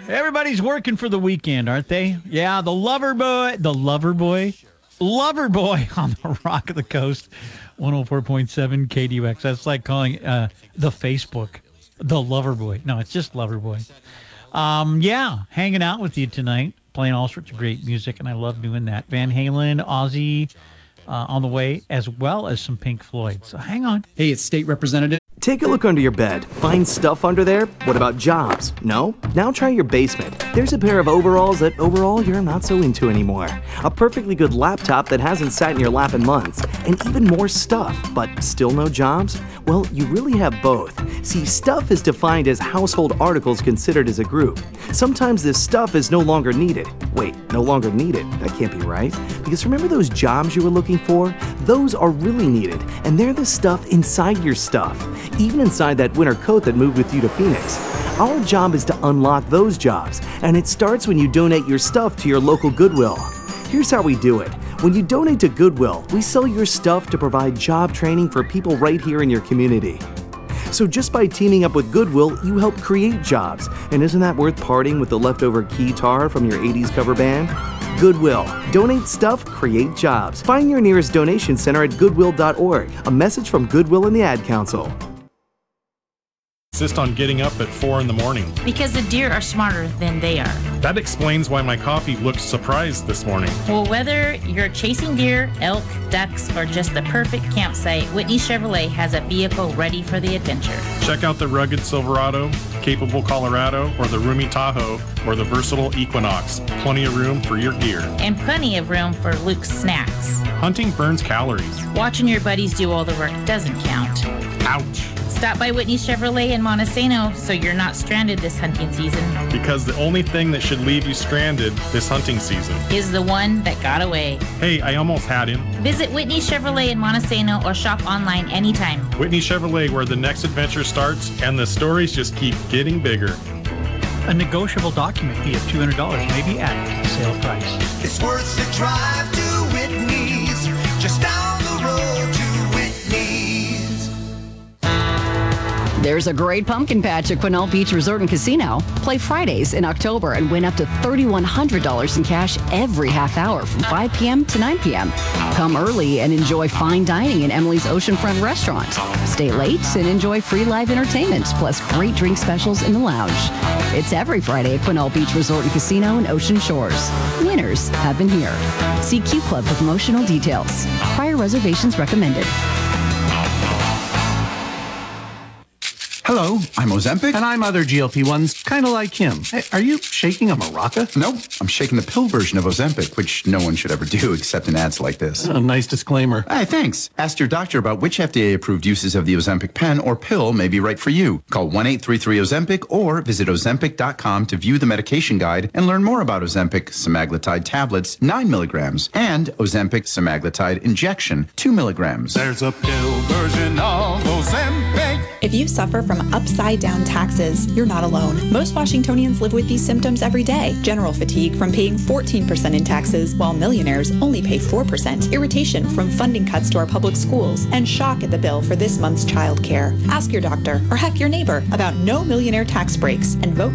Everybody's working for the weekend, aren't they? Yeah, the lover boy on the Rock of the Coast, 104.7 KDUX. That's like calling the Facebook the lover boy. No, it's just lover boy. Yeah, hanging out with you tonight, playing all sorts of great music, and I love doing that. Van Halen, Ozzy on the way, as well as some Pink Floyd. So hang on. Hey, it's State Representative. Take a look under your bed. Find stuff under there? What about jobs? No? Now try your basement. There's a pair of overalls that overall you're not so into anymore. A perfectly good laptop that hasn't sat in your lap in months. And even more stuff, but still no jobs? Well, you really have both. See, stuff is defined as household articles considered as a group. Sometimes this stuff is no longer needed. Wait, no longer needed? That can't be right. Because remember those jobs you were looking for? Those are really needed, and they're the stuff inside your stuff. Even inside that winter coat that moved with you to Phoenix. Our job is to unlock those jobs, and it starts when you donate your stuff to your local Goodwill. Here's how we do it. When you donate to Goodwill, we sell your stuff to provide job training for people right here in your community. So just by teaming up with Goodwill, you help create jobs. And isn't that worth parting with the leftover keytar from your 80s cover band? Goodwill. Donate stuff, create jobs. Find your nearest donation center at goodwill.org. A message from Goodwill and the Ad Council. Insist on getting up at 4 in the morning. Because the deer are smarter than they are. That explains why my coffee looked surprised this morning. Well, whether you're chasing deer, elk, ducks, or just the perfect campsite, Whitney Chevrolet has a vehicle ready for the adventure. Check out the rugged Silverado, capable Colorado, or the roomy Tahoe, or the versatile Equinox. Plenty of room for your gear. And plenty of room for Luke's snacks. Hunting burns calories. Watching your buddies do all the work doesn't count. Ouch. Stop by Whitney Chevrolet in Montesano so you're not stranded this hunting season. Because the only thing that should leave you stranded this hunting season is the one that got away. Hey, I almost had him. Visit Whitney Chevrolet in Montesano or shop online anytime. Whitney Chevrolet, where the next adventure starts and the stories just keep getting bigger. A negotiable document fee of $200 may be added to the sale price. It's worth the drive to Whitney's, just down the road to Whitney's. There's a great pumpkin patch at Quinault Beach Resort and Casino. Play Fridays in October and win up to $3,100 in cash every half hour from 5 p.m. to 9 p.m. Come early and enjoy fine dining in Emily's Oceanfront restaurant. Stay late and enjoy free live entertainment, plus great drink specials in the lounge. It's every Friday at Quinault Beach Resort and Casino in Ocean Shores. Winners have been here. See Q Club for promotional details. Prior reservations recommended. Hello, I'm Ozempic. And I'm other GLP-1s, kind of like him. Hey, are you shaking a maraca? No, I'm shaking the pill version of Ozempic, which no one should ever do except in ads like this. A nice disclaimer. Hey, thanks. Ask your doctor about which FDA-approved uses of the Ozempic pen or pill may be right for you. Call 1-833-OZEMPIC or visit Ozempic.com to view the medication guide and learn more about Ozempic semaglutide tablets, 9 milligrams, and Ozempic semaglutide injection, 2 milligrams. There's a pill version of Ozempic. If you suffer from upside-down taxes, you're not alone. Most Washingtonians live with these symptoms every day. General fatigue from paying 14% in taxes, while millionaires only pay 4%. Irritation from funding cuts to our public schools, and shock at the bill for this month's child care. Ask your doctor, or heck, your neighbor, about no millionaire tax breaks, and vote